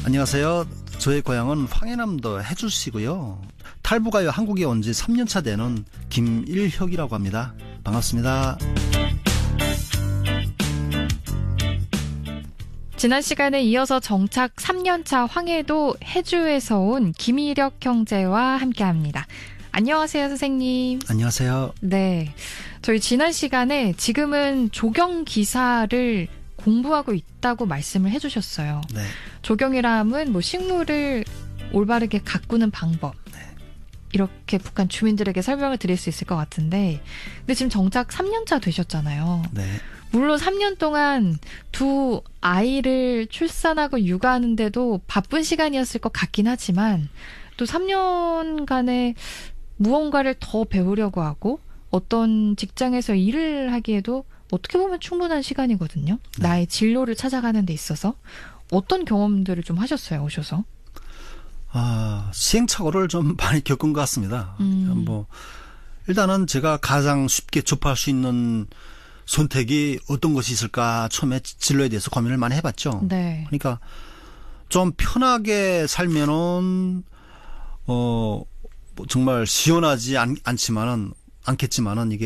안녕하세요. 저의 고향은 황해남도 해주시고요. 탈북하여 한국에 온 지 3년차 되는 김일혁이라고 합니다. 반갑습니다. 지난 시간에 이어서 정착 3년차 황해도 해주에서 온 김일혁 형제와 함께합니다. 안녕하세요, 선생님. 안녕하세요. 네, 저희 지난 시간에 지금은 조경 기사를 공부하고 있다고 말씀을 해주셨어요. 네. 조경이라 함은 식물을 올바르게 가꾸는 방법. 네. 이렇게 북한 주민들에게 설명을 드릴 수 있을 것 같은데, 근데 지금 정착 3년차 되셨잖아요. 네. 물론 3년 동안 두 아이를 출산하고 육아하는데도 바쁜 시간이었을 것 같긴 하지만, 또 3년간의 무언가를 더 배우려고 하고 어떤 직장에서 일을 하기에도 어떻게 보면 충분한 시간이거든요. 네. 나의 진로를 찾아가는 데 있어서 어떤 경험들을 좀 하셨어요, 오셔서? 시행착오를 좀 많이 겪은 것 같습니다. 일단은 제가 가장 쉽게 접할 수 있는 선택이 어떤 것이 있을까 처음에 진로에 대해서 고민을 많이 해봤죠. 네. 그러니까 좀 편하게 살면은 정말 시원하지 않겠지만은 이게